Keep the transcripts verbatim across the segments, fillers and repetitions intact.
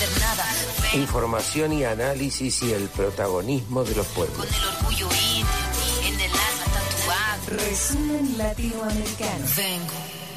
hacer nada. Vengo. Información y análisis y el protagonismo de los pueblos. Con el orgullo indio en el alma tatuado. Resumen latinoamericano. Vengo.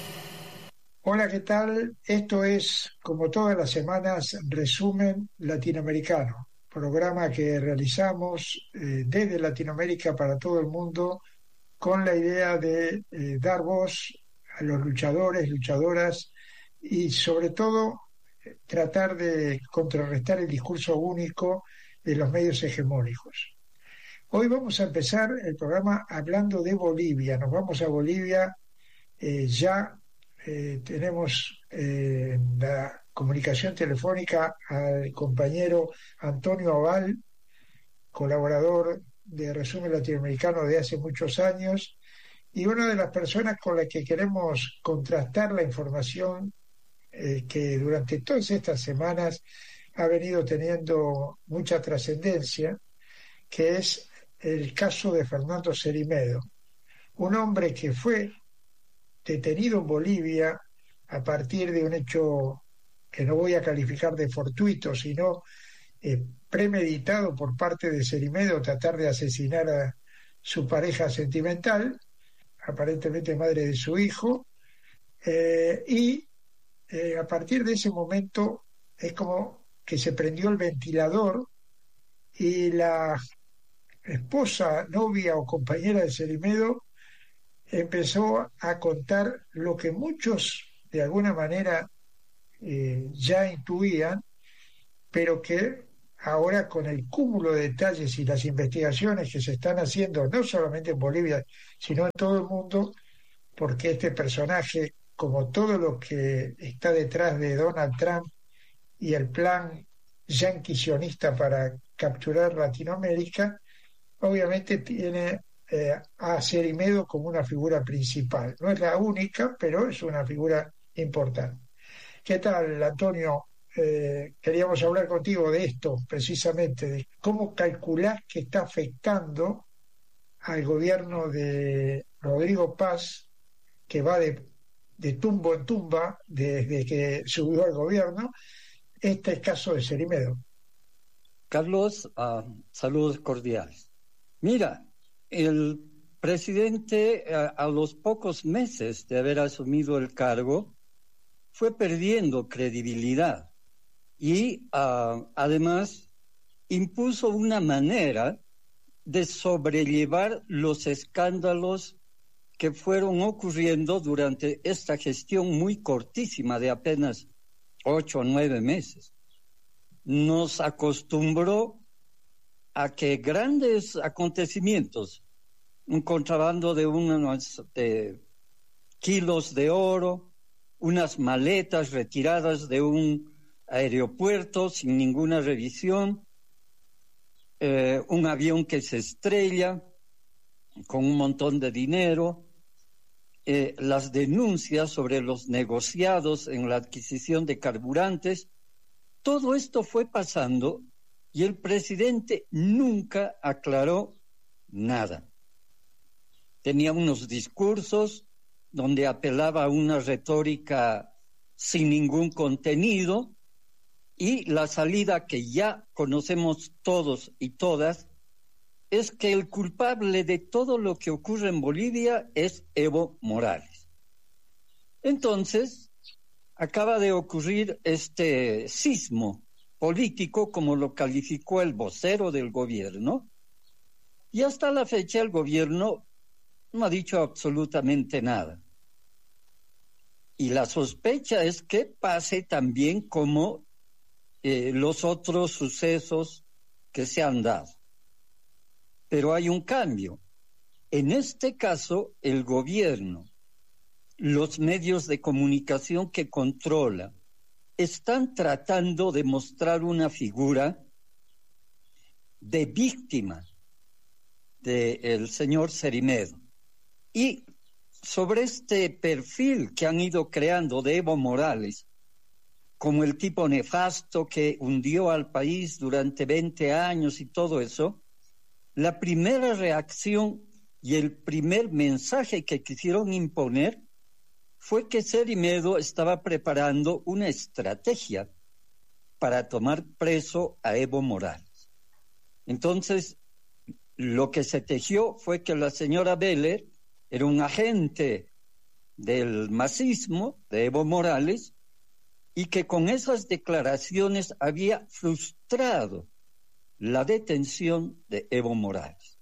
Hola, ¿qué tal? Esto es, como todas las semanas, Resumen Latinoamericano, programa que realizamos eh, desde Latinoamérica para todo el mundo con la idea de eh, dar voz a los luchadores, luchadoras y sobre todo eh, tratar de contrarrestar el discurso único de los medios hegemónicos. Hoy vamos a empezar el programa hablando de Bolivia. Nos vamos a Bolivia eh, ya. Eh, tenemos eh, en la comunicación telefónica al compañero Antonio Abal, colaborador de Resumen Latinoamericano de hace muchos años y una de las personas con las que queremos contrastar la información eh, que durante todas estas semanas ha venido teniendo mucha trascendencia, que es el caso de Fernando Cerimedo, un hombre que fue detenido en Bolivia a partir de un hecho que no voy a calificar de fortuito, sino eh, premeditado por parte de Cerimedo, tratar de asesinar a su pareja sentimental, aparentemente madre de su hijo, eh, y eh, a partir de ese momento es como que se prendió el ventilador y la esposa, novia o compañera de Cerimedo empezó a contar lo que muchos de alguna manera eh, ya intuían, pero que ahora con el cúmulo de detalles y las investigaciones que se están haciendo, no solamente en Bolivia, sino en todo el mundo, porque este personaje, como todo lo que está detrás de Donald Trump y el plan yanquisionista para capturar Latinoamérica, obviamente tiene Eh, a Cerimedo como una figura principal. No es la única, pero es una figura importante. ¿Qué tal, Antonio? Eh, queríamos hablar contigo de esto, precisamente, de cómo calcular que está afectando al gobierno de Rodrigo Paz, que va de, de tumbo en tumba desde que subió al gobierno, este caso de Cerimedo. Carlos, uh, saludos cordiales. Mira, el presidente, a, a los pocos meses de haber asumido el cargo, fue perdiendo credibilidad y uh, además impuso una manera de sobrellevar los escándalos que fueron ocurriendo durante esta gestión muy cortísima de apenas ocho o nueve meses. Nos acostumbró a que grandes acontecimientos, un contrabando de unos de kilos de oro, unas maletas retiradas de un aeropuerto sin ninguna revisión, eh, un avión que se estrella con un montón de dinero, eh, las denuncias sobre los negociados en la adquisición de carburantes, todo esto fue pasando y el presidente nunca aclaró nada. Tenía unos discursos donde apelaba a una retórica sin ningún contenido y la salida que ya conocemos todos y todas es que el culpable de todo lo que ocurre en Bolivia es Evo Morales. Entonces, acaba de ocurrir este sismo político, como lo calificó el vocero del gobierno, y hasta la fecha el gobierno no ha dicho absolutamente nada. Y la sospecha es que pase también como eh, los otros sucesos que se han dado. Pero hay un cambio. En este caso, el gobierno, los medios de comunicación que controla, están tratando de mostrar una figura de víctima del señor Cerimedo. Y sobre este perfil que han ido creando de Evo Morales, como el tipo nefasto que hundió al país durante veinte años y todo eso, la primera reacción y el primer mensaje que quisieron imponer fue que Cerimedo estaba preparando una estrategia para tomar preso a Evo Morales. Entonces, lo que se tejió fue que la señora Beller era un agente del masismo de Evo Morales y que con esas declaraciones había frustrado la detención de Evo Morales.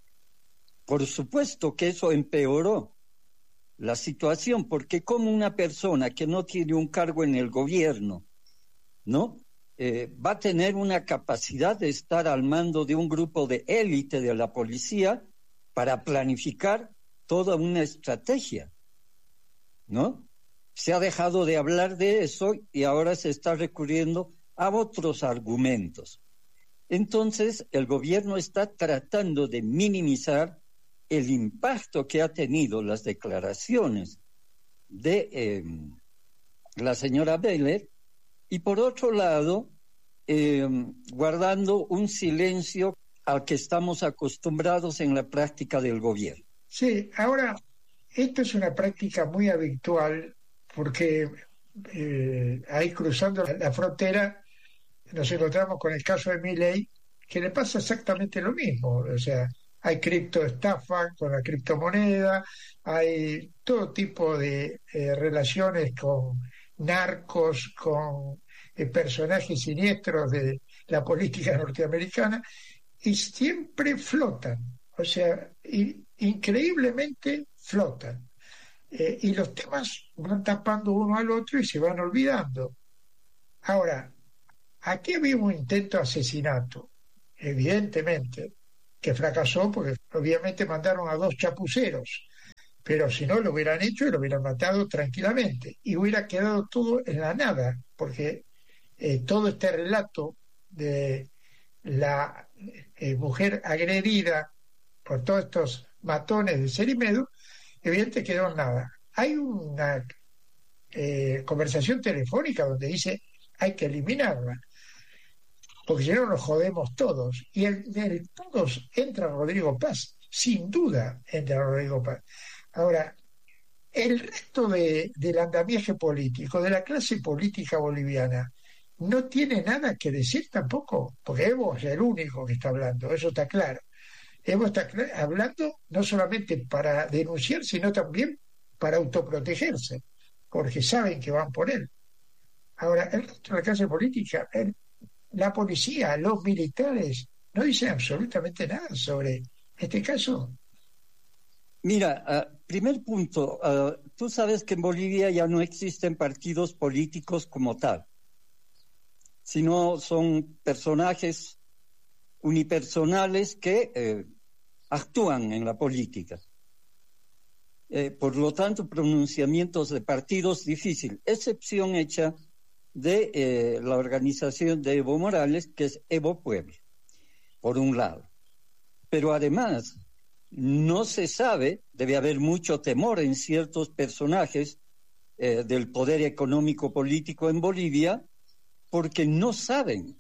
Por supuesto que eso empeoró la situación, porque como una persona que no tiene un cargo en el gobierno, ¿no? Eh, va a tener una capacidad de estar al mando de un grupo de élite de la policía para planificar toda una estrategia, ¿no? Se ha dejado de hablar de eso y ahora se está recurriendo a otros argumentos. Entonces, el gobierno está tratando de minimizar el impacto que ha tenido las declaraciones de eh, la señora Beller y, por otro lado, eh, guardando un silencio al que estamos acostumbrados en la práctica del gobierno. Sí, ahora, esto es una práctica muy habitual porque eh, ahí cruzando la frontera nos encontramos con el caso de Milei, que le pasa exactamente lo mismo. O sea, hay criptoestafa con la criptomoneda, hay todo tipo de eh, relaciones con narcos, con eh, personajes siniestros de la política norteamericana, y siempre flotan, o sea, y, increíblemente flotan. Eh, y los temas van tapando uno al otro y se van olvidando. Ahora, aquí había un intento de asesinato, evidentemente, que fracasó porque obviamente mandaron a dos chapuceros, pero si no lo hubieran hecho, lo hubieran matado tranquilamente y hubiera quedado todo en la nada, porque eh, todo este relato de la eh, mujer agredida por todos estos matones de Cerimedo, evidentemente quedó en nada. Hay una eh, conversación telefónica donde dice hay que eliminarla, porque si no nos jodemos todos. Y en el, el todos entra Rodrigo Paz, sin duda entra Rodrigo Paz. Ahora, el resto de, del andamiaje político, de la clase política boliviana, no tiene nada que decir tampoco, porque Evo es el único que está hablando, eso está claro. Evo está hablando no solamente para denunciar, sino también para autoprotegerse, porque saben que van por él. Ahora, el resto de la clase política, el, la policía, los militares, no dicen absolutamente nada sobre este caso. Mira, uh, primer punto, uh, tú sabes que en Bolivia ya no existen partidos políticos como tal, sino son personajes unipersonales que eh, actúan en la política. Eh, por lo tanto, pronunciamientos de partidos difícil, excepción hecha de eh, la organización de Evo Morales, que es Evo Pueblo, por un lado. Pero además, no se sabe, debe haber mucho temor en ciertos personajes eh, del poder económico político en Bolivia, porque no saben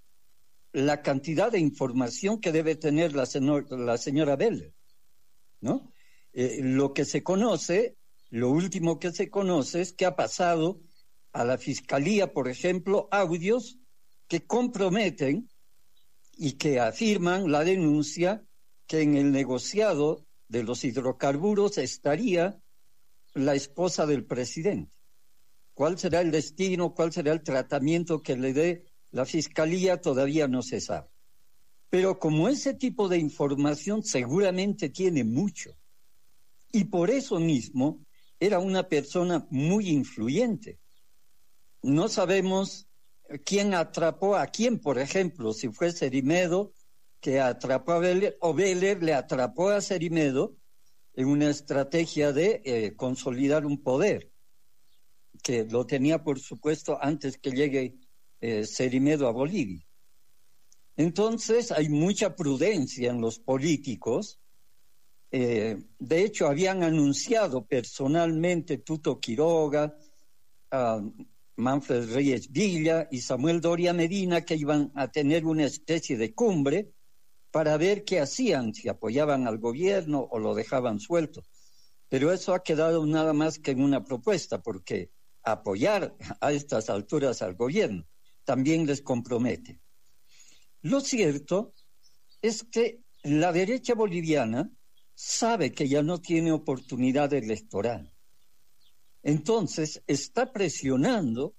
la cantidad de información que debe tener la, senor, la señora Beller, ¿no? Eh, lo que se conoce, lo último que se conoce es que ha pasado a la Fiscalía, por ejemplo, audios que comprometen y que afirman la denuncia que en el negociado de los hidrocarburos estaría la esposa del presidente. ¿Cuál será el destino? ¿Cuál será el tratamiento que le dé la Fiscalía? Todavía no se sabe. Pero como ese tipo de información seguramente tiene mucho, y por eso mismo era una persona muy influyente. No sabemos quién atrapó a quién, por ejemplo, si fue Cerimedo que atrapó a Beller, o Beller le atrapó a Cerimedo en una estrategia de eh, consolidar un poder, que lo tenía, por supuesto, antes que llegue eh, Cerimedo a Bolivia. Entonces hay mucha prudencia en los políticos. Eh, de hecho, habían anunciado personalmente Tuto Quiroga, uh, Manfred Reyes Villa y Samuel Doria Medina, que iban a tener una especie de cumbre para ver qué hacían, si apoyaban al gobierno o lo dejaban suelto. Pero eso ha quedado nada más que en una propuesta, porque apoyar a estas alturas al gobierno también les compromete. Lo cierto es que la derecha boliviana sabe que ya no tiene oportunidad electoral. Entonces está presionando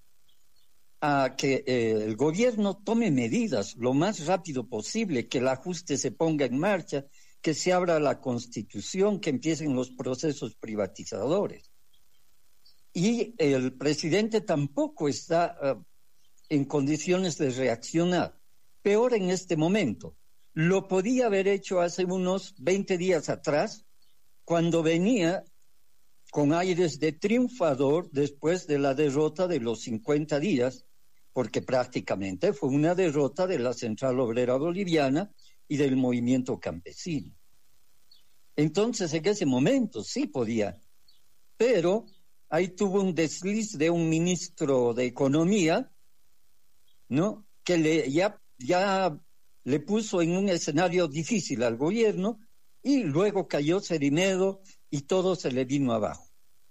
a que eh, el gobierno tome medidas lo más rápido posible, que el ajuste se ponga en marcha, que se abra la Constitución, que empiecen los procesos privatizadores. Y el presidente tampoco está uh, en condiciones de reaccionar. Peor en este momento. Lo podía haber hecho hace unos veinte días atrás, cuando venía con aires de triunfador después de la derrota de los cincuenta días, porque prácticamente fue una derrota de la Central Obrera Boliviana y del movimiento campesino. Entonces, en ese momento sí podía, pero ahí tuvo un desliz de un ministro de Economía, ¿no?, que le, ya, ya le puso en un escenario difícil al gobierno, y luego cayó Cerimedo y todo se le vino abajo.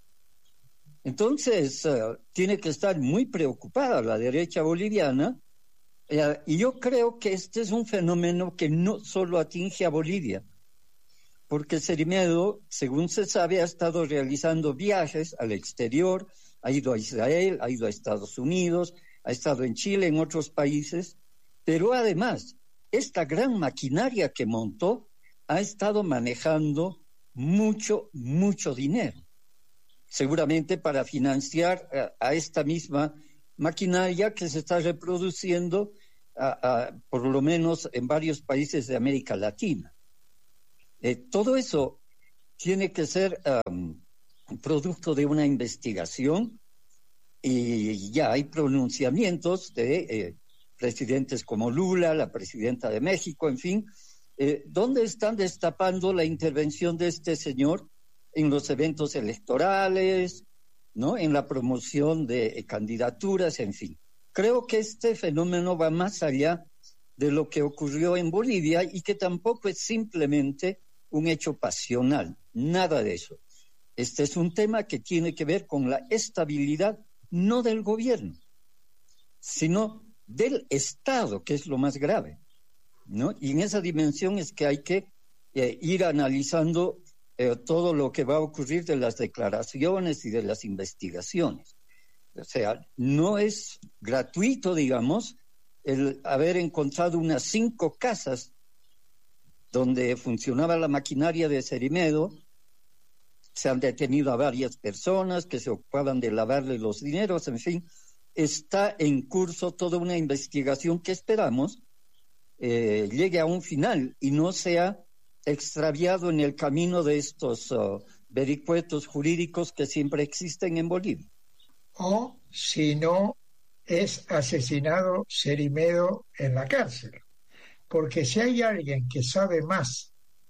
Entonces, uh, tiene que estar muy preocupada la derecha boliviana, uh, y yo creo que este es un fenómeno que no solo atinge a Bolivia, porque Cerimedo, según se sabe, ha estado realizando viajes al exterior, ha ido a Israel, ha ido a Estados Unidos, ha estado en Chile, en otros países, pero además, esta gran maquinaria que montó ha estado manejando mucho, mucho dinero, seguramente para financiar a, a esta misma maquinaria que se está reproduciendo a, a, por lo menos en varios países de América Latina. Eh, todo eso tiene que ser um, producto de una investigación, y ya hay pronunciamientos de eh, presidentes como Lula, la presidenta de México, en fin, eh, donde están destapando la intervención de este señor en los eventos electorales, ¿no?, en la promoción de eh, candidaturas, en fin. Creo que este fenómeno va más allá de lo que ocurrió en Bolivia, y que tampoco es simplemente un hecho pasional, nada de eso. Este es un tema que tiene que ver con la estabilidad, no del gobierno, sino del Estado, que es lo más grave, ¿no? Y en esa dimensión es que hay que eh, ir analizando eh, todo lo que va a ocurrir de las declaraciones y de las investigaciones. O sea, no es gratuito, digamos, el haber encontrado unas cinco casas donde funcionaba la maquinaria de Cerimedo. Se han detenido a varias personas que se ocupaban de lavarle los dineros, en fin. Está en curso toda una investigación que esperamos eh, llegue a un final y no sea extraviado en el camino de estos uh, vericuetos jurídicos que siempre existen en Bolivia. O si no, es asesinado Cerimedo en la cárcel. Porque si hay alguien que sabe más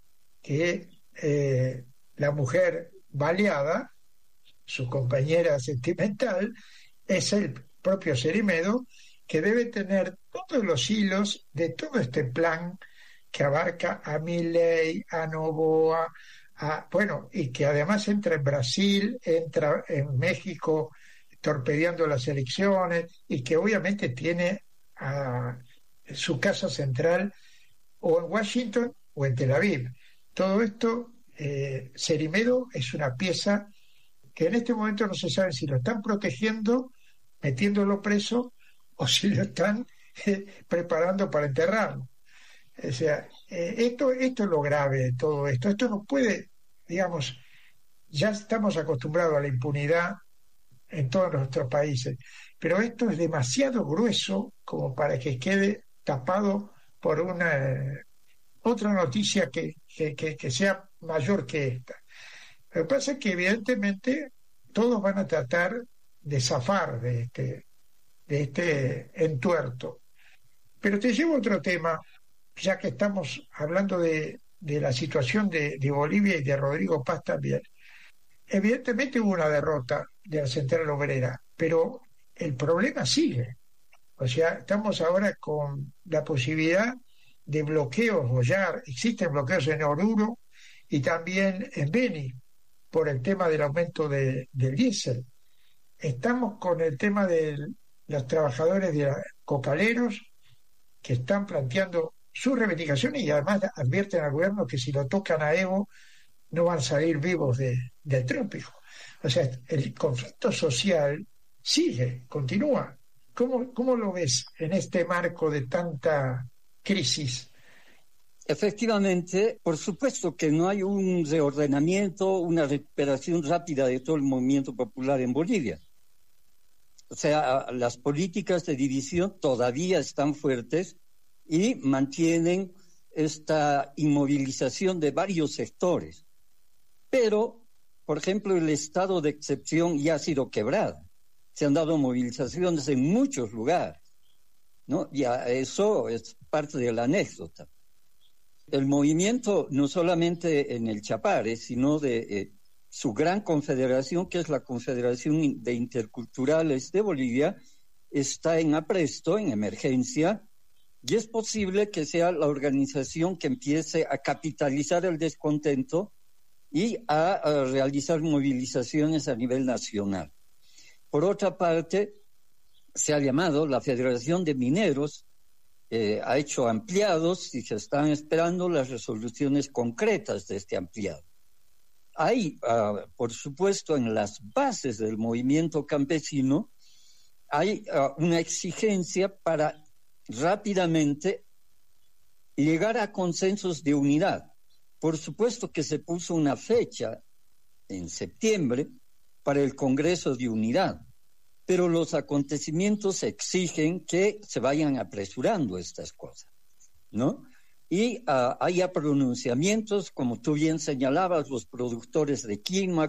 que eh, la mujer baleada, su compañera sentimental, es el propio Cerimedo, que debe tener todos los hilos de todo este plan que abarca a Milei, a Noboa, a, bueno, y que además entra en Brasil, entra en México torpedeando las elecciones, y que obviamente tiene a su casa central o en Washington o en Tel Aviv. Todo esto, eh, Cerimedo es una pieza que en este momento no se sabe si lo están protegiendo, metiéndolo preso, o si lo están eh, preparando para enterrarlo. O sea, eh, esto, esto es lo grave de todo esto. Esto no puede, digamos, ya estamos acostumbrados a la impunidad en todos nuestros países, pero esto es demasiado grueso como para que quede tapado por una eh, otra noticia que, que, que, que sea mayor que esta. Lo que pasa es que evidentemente todos van a tratar de zafar de este, de este entuerto. Pero te llevo a otro tema, ya que estamos hablando de, de la situación de, de Bolivia y de Rodrigo Paz también. Evidentemente hubo una derrota de la Central Obrera, pero el problema sigue. O sea, estamos ahora con la posibilidad de bloqueos, o ya existen bloqueos en Oruro y también en Beni, por el tema del aumento de, del diésel. Estamos con el tema de los trabajadores de la, cocaleros que están planteando sus reivindicaciones y además advierten al gobierno que si lo tocan a Evo no van a salir vivos de, del trópico. O sea, el conflicto social sigue, continúa. ¿Cómo, cómo lo ves en este marco de tanta crisis? Efectivamente, por supuesto que no hay un reordenamiento, una recuperación rápida de todo el movimiento popular en Bolivia. O sea, las políticas de división todavía están fuertes y mantienen esta inmovilización de varios sectores. Pero, por ejemplo, el estado de excepción ya ha sido quebrado. Se han dado movilizaciones en muchos lugares, ¿no? Ya eso es parte de la anécdota. El movimiento, no solamente en el Chapare, sino de eh, su gran confederación, que es la Confederación de Interculturales de Bolivia, está en apresto, en emergencia, y es posible que sea la organización que empiece a capitalizar el descontento y a, a realizar movilizaciones a nivel nacional. Por otra parte, se ha llamado la Federación de Mineros, eh, ha hecho ampliados y se están esperando las resoluciones concretas de este ampliado. Hay, uh, por supuesto, en las bases del movimiento campesino, hay uh, una exigencia para rápidamente llegar a consensos de unidad. Por supuesto que se puso una fecha en septiembre para el Congreso de Unidad, pero los acontecimientos exigen que se vayan apresurando estas cosas, ¿no? Y uh, haya pronunciamientos, como tú bien señalabas, los productores de quinoa,